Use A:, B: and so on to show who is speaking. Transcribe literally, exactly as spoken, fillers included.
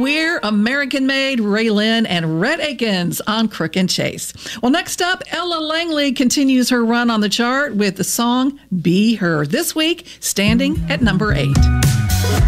A: Weir, American Made, Ray Lynn, and Rhett Akins on Crook and Chase. Well, next up, Ella Langley continues her run on the chart with the song Be Her. This week, standing at number eight.